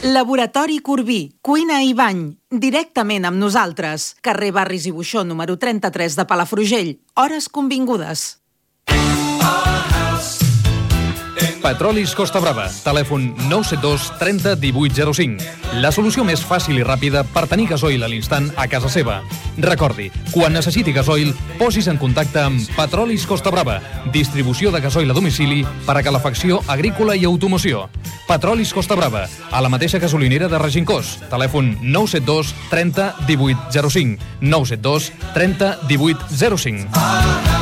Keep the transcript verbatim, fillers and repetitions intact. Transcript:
Laboratori Corbí, cuina i bany, directament amb nosaltres. Carrer Barris i Buixó, número trenta-tres de Palafrugell. Hores convingudes. Petrolis Costa Brava, telèfon nou set dos trenta divuit zero cinc. La solució més fàcil i ràpida per tenir gasoil a l'instant a casa seva. Recordi, quan necessiti gasoil, posis en contacte amb Petrolis Costa Brava, distribució de gasoil a domicili per a calefacció agrícola i automoció. Petrolis Costa Brava, a la mateixa gasolinera de Regencós. Telèfon nou set dos trenta divuit zero cinc. nou set dos trenta divuit zero cinc.